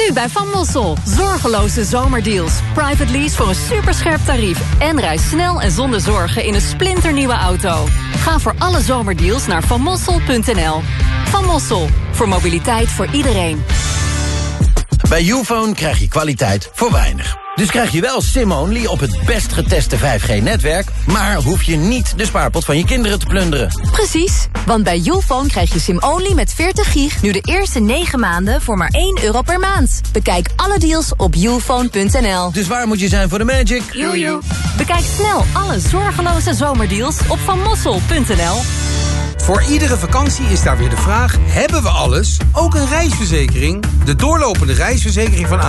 Nu bij Van Mossel. Zorgeloze zomerdeals. Private lease voor een superscherp tarief. En reis snel en zonder zorgen in een splinternieuwe auto. Ga voor alle zomerdeals naar vanmossel.nl. Van Mossel. Voor mobiliteit voor iedereen. Bij Youfone krijg je kwaliteit voor weinig. Dus krijg je wel SIM-only op het best geteste 5G-netwerk... maar hoef je niet de spaarpot van je kinderen te plunderen. Precies, want bij Youfone krijg je SIM-only met 40 gig... nu de eerste 9 maanden voor maar €1 per maand. Bekijk alle deals op youfone.nl. Dus waar moet je zijn voor de magic? Jojo. Bekijk snel alle zorgeloze zomerdeals op vanmossel.nl. Voor iedere vakantie is daar weer de vraag, hebben we alles? Ook een reisverzekering? De doorlopende reisverzekering van